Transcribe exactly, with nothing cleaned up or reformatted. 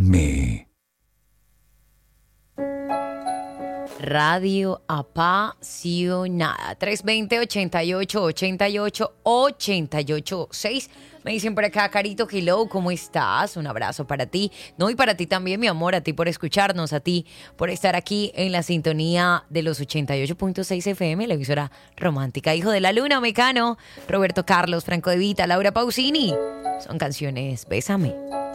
M. Radio apasionada. tres dos cero, ochenta y ocho, ochenta y ocho, ochenta y ocho seis. Me dicen por acá, Carito, hello, ¿cómo estás? Un abrazo para ti. No, y para ti también, mi amor, a ti por escucharnos, a ti por estar aquí en la sintonía de los ochenta y ocho punto seis F M, la emisora romántica. Hijo de la Luna, Mecano, Roberto Carlos, Franco De Vita, Laura Pausini. Son canciones, Bésame.